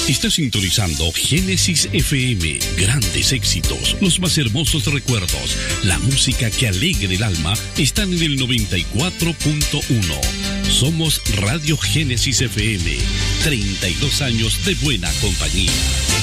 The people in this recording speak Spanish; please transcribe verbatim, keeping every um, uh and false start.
Está sintonizando Génesis F M. Grandes éxitos, los más hermosos recuerdos, la música que alegra el alma están en el noventa y cuatro punto uno. Somos Radio Génesis F M. treinta y dos años de buena compañía.